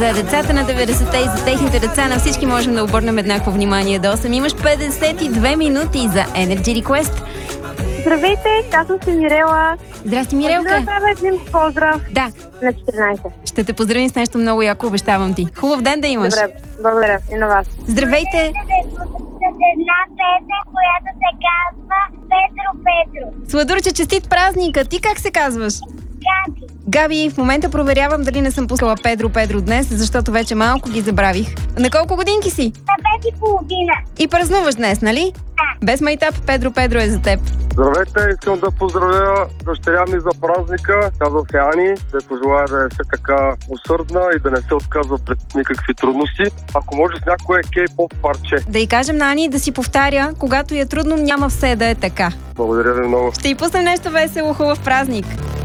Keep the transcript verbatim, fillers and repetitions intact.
За децата на деветдесетте и за техните деца на всички можем да обърнем еднакво внимание до осем. Имаш петдесет и две минути за Energy Request. Здравейте, казвам се Мирела. Здрасти, Мирелка. Да направя един поздрав Да. на четиринайсет. Ще те поздравим с нещо много яко, обещавам ти. Хубав ден да имаш. Добре, благодаря и на вас. Здравейте. Една песен, която се казва Петро Петро. Сладурче, честит празника. Ти как се казваш? Габи. Габи, в момента проверявам дали не съм пускала Педро Педро днес, защото вече малко ги забравих. На колко годинки си? На пет и половина. И празнуваш днес, нали? Да. Без майтап, Педро Педро е за теб. Здравейте, искам да поздравя дъщеря ми за празника. Казва се Ани, да пожелая да е все така усърдна и да не се отказва пред никакви трудности. Ако може с някое кей-поп парче. Да й кажем на Ани да си повтаря, когато е трудно, няма все да е така. Благодаря ви много. Ще й пуснем нещо весело, хубав празник.